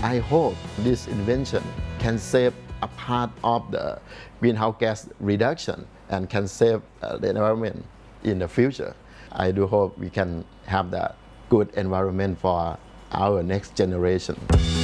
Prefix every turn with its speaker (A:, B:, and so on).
A: I hope this invention can save a part of the greenhouse gas reduction and can save the environment in the future. I do hope we can have that good environment for our next generation.